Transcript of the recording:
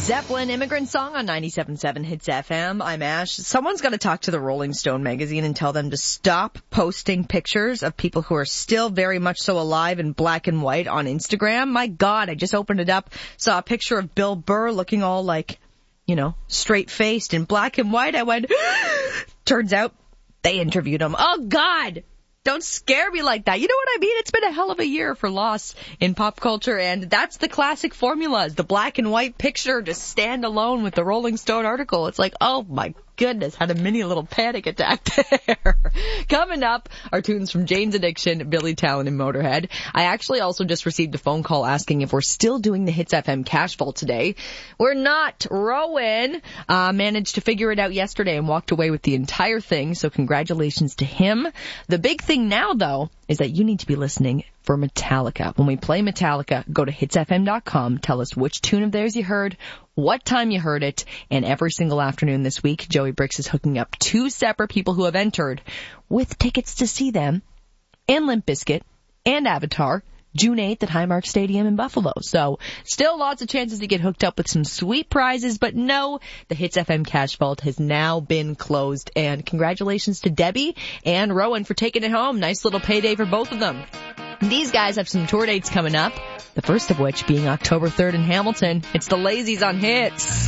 Zeppelin, Immigrant Song on 97.7 Hits FM. I'm Ash. Someone's got to talk to the Rolling Stone magazine and tell them to stop posting pictures of people who are still very much so alive in black and white on Instagram. My God, I just opened it up, saw a picture of Bill Burr looking all like, you know, straight-faced in black and white. I went, turns out they interviewed him. Oh, God! Don't scare me like that. You know what I mean? It's been a hell of a year for loss in pop culture, and that's the classic formula, is the black and white picture to stand alone with the Rolling Stone article. It's like, oh my goodness, had a mini little panic attack there. Coming up, our tunes from Jane's Addiction, Billy Talent, and Motorhead. I actually also just received a phone call asking if we're still doing the Hits FM Cash Vault today. We're not. Rowan managed to figure it out yesterday and walked away with the entire thing, so congratulations to him. The big thing now, though, is that you need to be listening for Metallica. When we play Metallica, go to hitsfm.com, tell us which tune of theirs you heard, what time you heard it, and every single afternoon this week, Joey Bricks is hooking up 2 separate people who have entered with tickets to see them and Limp Bizkit and Avatar June 8th at Highmark Stadium in Buffalo. So still lots of chances to get hooked up with some sweet prizes, but no, the Hits FM Cash Vault has now been closed. And congratulations to Debbie and Rowan for taking it home. Nice little payday for both of them. These guys have some tour dates coming up, the first of which being October 3rd in Hamilton. It's the Lazies on Hits.